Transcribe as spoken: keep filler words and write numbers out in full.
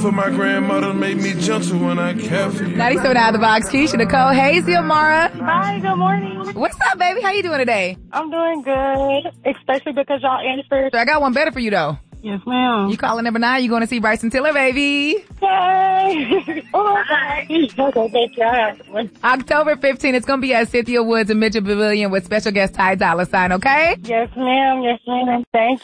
for my grandmother made me gentle when I care for you. ninety-seven out of the box, Keisha Nicole. Hey, Xiomara. Hi, good morning. What's up, baby? How you doing today? I'm doing good, especially because y'all answered. I got one better for you, though. Yes, ma'am. You calling number nine, you going to see Bryson Tiller, baby. Yay! Oh, okay, thank you. October fifteenth, it's going to be at Cynthia Woods and Mitchell Pavilion with special guest Ty Dolla Sign, okay? Yes, ma'am. Yes, ma'am. Thank you.